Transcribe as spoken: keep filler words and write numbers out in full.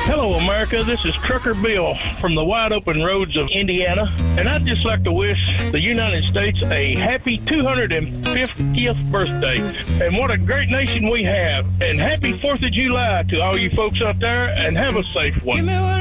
Hello, America. This is Trucker Bill from the wide open roads of Indiana, and I'd just like to wish the United States a happy two hundred fiftieth birthday. And what a great nation we have. And happy fourth of July to all you folks out there, and have a safe one.